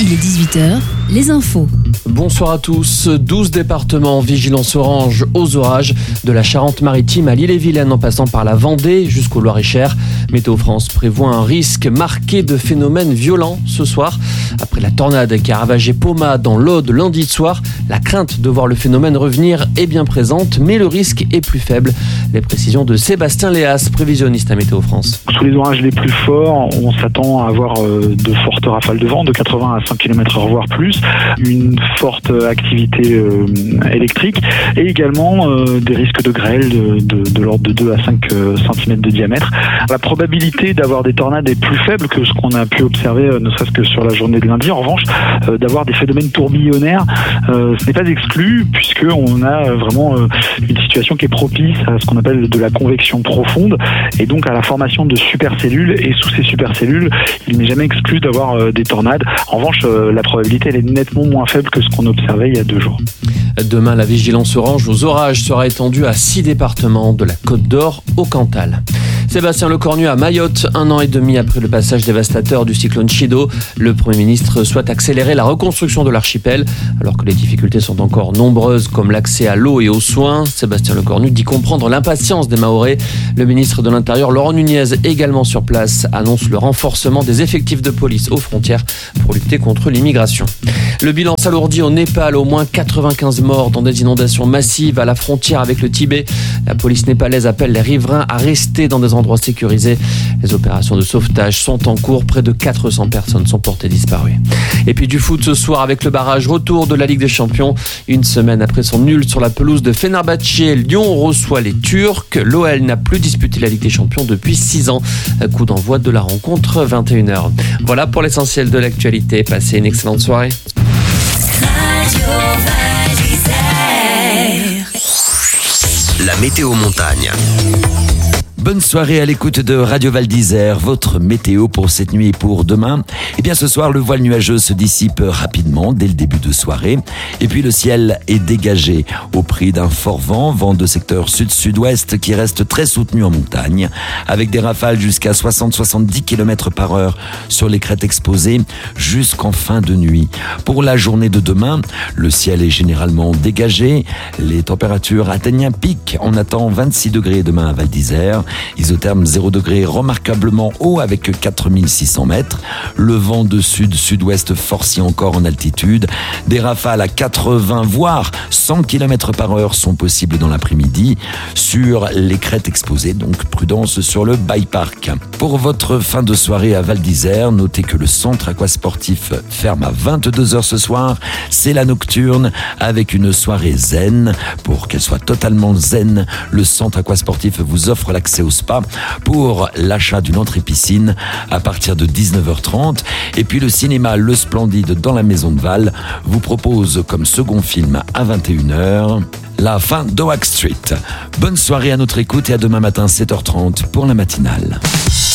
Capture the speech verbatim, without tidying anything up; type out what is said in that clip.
Il est dix-huit heures, les infos. Bonsoir à tous. douze départements en vigilance orange aux orages, de la Charente-Maritime à l'Ille-et-Vilaine en passant par la Vendée jusqu'au Loir-et-Cher. Météo France prévoit un risque marqué de phénomènes violents ce soir. Après la tornade qui a ravagé Poma dans l'Aude lundi soir, la crainte de voir le phénomène revenir est bien présente, mais le risque est plus faible. Les précisions de Sébastien Léas, prévisionniste à Météo France. Sous les orages les plus forts, on s'attend à avoir de fortes rafales de vent de quatre-vingts à cent kilomètres heure voire plus, une forte activité euh, électrique et également euh, des risques de grêle de, de, de l'ordre de deux à cinq centimètres de diamètre. La probabilité d'avoir des tornades est plus faible que ce qu'on a pu observer, euh, ne serait-ce que sur la journée de lundi. En revanche, euh, d'avoir des phénomènes tourbillonnaires, euh, ce n'est pas exclu puisqu'on a vraiment euh, une situation qui est propice à ce qu'on appelle de la convection profonde et donc à la formation de supercellules, et sous ces supercellules, il n'est jamais exclu d'avoir euh, des tornades. En revanche, euh, la probabilité elle est nettement moins faible que ce qu'on observait il y a deux jours. Demain, la vigilance orange aux orages sera étendue à six départements, de la Côte d'Or au Cantal. Sébastien Lecornu à Mayotte, un an et demi après le passage dévastateur du cyclone Chido. Le Premier ministre souhaite accélérer la reconstruction de l'archipel, alors que les difficultés sont encore nombreuses, comme l'accès à l'eau et aux soins. Sébastien Lecornu dit comprendre l'impatience des Mahorais. Le ministre de l'Intérieur, Laurent Nunez, également sur place, annonce le renforcement des effectifs de police aux frontières pour lutter contre l'immigration. Le bilan s'alourdit au Népal, au moins quatre-vingt-quinze morts dans des inondations massives à la frontière avec le Tibet. La police népalaise appelle les riverains à rester dans des endroits sécurisés. Les opérations de sauvetage sont en cours. Près de quatre cents personnes sont portées disparues. Et puis du foot ce soir avec le barrage retour de la Ligue des Champions. Une semaine après son nul sur la pelouse de Fenerbahçe, Lyon reçoit les Turcs. L'O L n'a plus disputé la Ligue des Champions depuis six ans. Coup d'envoi de la rencontre vingt et une heures. Voilà pour l'essentiel de l'actualité. Passez une excellente soirée. La météo montagne. Bonne soirée à l'écoute de Radio Val d'Isère, votre météo pour cette nuit et pour demain. Et bien ce soir, le voile nuageux se dissipe rapidement dès le début de soirée. Et puis le ciel est dégagé au prix d'un fort vent, vent de secteur sud-sud-ouest qui reste très soutenu en montagne, avec des rafales jusqu'à soixante à soixante-dix kilomètres par heure sur les crêtes exposées jusqu'en fin de nuit. Pour la journée de demain, le ciel est généralement dégagé. Les températures atteignent un pic. On attend vingt-six degrés demain à Val d'Isère. Isotherme zéro degré remarquablement haut avec quatre mille six cents mètres. Le vent de sud-sud-ouest forcit encore en altitude. Des rafales à quatre-vingts voire cent kilomètres par heure sont possibles dans l'après-midi sur les crêtes exposées, donc prudence sur le bike park. Pour votre fin de soirée à Val d'Isère, notez que le centre aquasportif ferme à vingt-deux heures ce soir. C'est la nocturne avec une soirée zen. Pour qu'elle soit totalement zen, le centre aquasportif vous offre l'accès au spa pour l'achat d'une entrée piscine à partir de dix-neuf heures trente. Et puis le cinéma Le Splendide dans la Maison de Val vous propose comme second film à vingt et une heures la fin d'Oak Street. Bonne soirée à notre écoute et à demain matin sept heures trente pour la matinale.